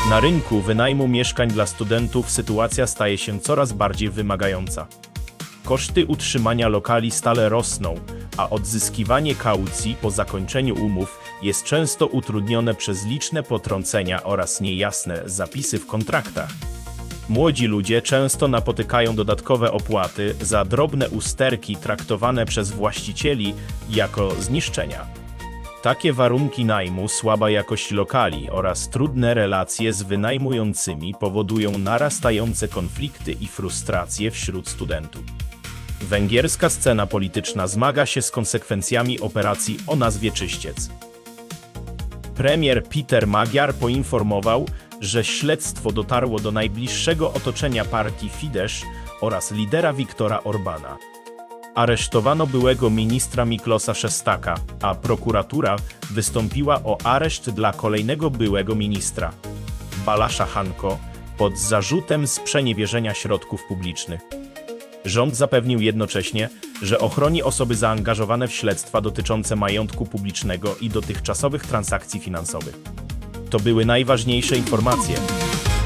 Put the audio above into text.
Na rynku wynajmu mieszkań dla studentów sytuacja staje się coraz bardziej wymagająca. Koszty utrzymania lokali stale rosną, a odzyskiwanie kaucji po zakończeniu umów jest często utrudnione przez liczne potrącenia oraz niejasne zapisy w kontraktach. Młodzi ludzie często napotykają dodatkowe opłaty za drobne usterki traktowane przez właścicieli jako zniszczenia. Takie warunki najmu, słaba jakość lokali oraz trudne relacje z wynajmującymi powodują narastające konflikty i frustracje wśród studentów. Węgierska scena polityczna zmaga się z konsekwencjami operacji o nazwie Czyściec. Premier Peter Magyar poinformował, że śledztwo dotarło do najbliższego otoczenia partii Fidesz oraz lidera Viktora Orbana. Aresztowano byłego ministra Miklosa Szestaka, a prokuratura wystąpiła o areszt dla kolejnego byłego ministra, Balasza Hanko, pod zarzutem sprzeniewierzenia środków publicznych. Rząd zapewnił jednocześnie, że ochroni osoby zaangażowane w śledztwa dotyczące majątku publicznego i dotychczasowych transakcji finansowych. To były najważniejsze informacje.